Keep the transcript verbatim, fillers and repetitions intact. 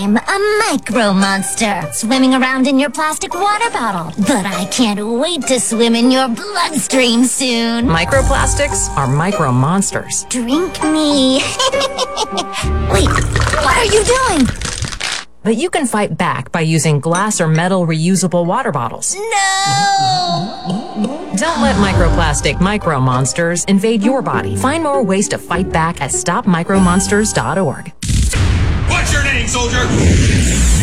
I'm a micro monster, swimming around in your plastic water bottle. But I can't wait to swim in your bloodstream soon. Microplastics are micro monsters. Drink me. Wait, what are you doing? But you can fight back by using glass or metal reusable water bottles. No! Don't let microplastic micro monsters invade your body. Find more ways to fight back at stop micro monsters dot org. What's your name, soldier?